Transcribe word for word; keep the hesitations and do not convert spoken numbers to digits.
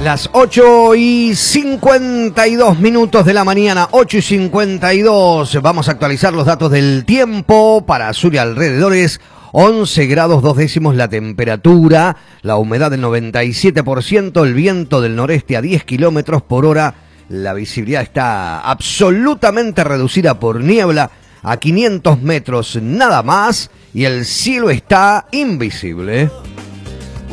Las ocho y cincuenta y dos minutos de la mañana, ocho y cincuenta y dos. Vamos a actualizar los datos del tiempo para Sur y alrededores. once grados dos décimos la temperatura, la humedad del noventa y siete por ciento, el viento del noreste a diez kilómetros por hora. La visibilidad está absolutamente reducida por niebla a quinientos metros nada más y el cielo está invisible.